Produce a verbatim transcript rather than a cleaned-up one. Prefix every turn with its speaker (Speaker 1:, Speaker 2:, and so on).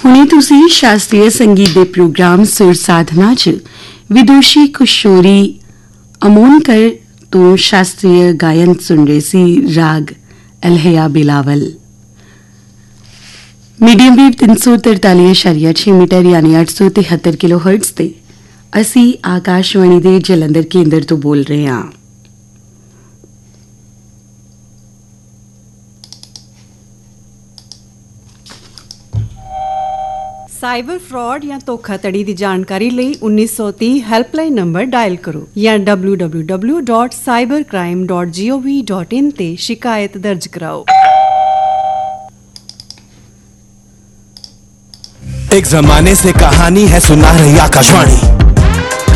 Speaker 1: ਹੁਣੇ ਤੁਸੀਂ ਸ਼ਾਸਤਰੀय ਸੰਗੀਤ ਦੇ ਪ੍ਰੋਗਰਾਮ ਸੁਰ ਸਾਧਨਾ 'ਚ ਵਿਦੁਸ਼ੀ ਕਿਸ਼ੋਰੀ ਅਮੋਨਕਰ ਤੋਂ ਸ਼ਾਸਤਰੀय ਗਾਇਨ ਸੁਣ ਰਹੇ ਸੀ ਰਾਗ ਅਲਹਿਆ ਬਿਲਾਵਲ। मीडियम वेव तीन सौ तरताली अशारिया छे मीटर यानी आठ सौ तिहत्तर किलो हर्ट्ज ते असी आकाशवाणी दे जलंधर केंद्र तो बोल रहे हां।
Speaker 2: साइबर फ्रॉड या धोखाधड़ी की जानकारी ਲਈ उन्नीस सौ तीस हेल्पलाइन नंबर डायल करो या W W W dot cyber crime dot G O V dot in ते शिकायत दर्ज कराओ।
Speaker 3: एक जमाने से कहानी है सुना रही आकाशवाणी।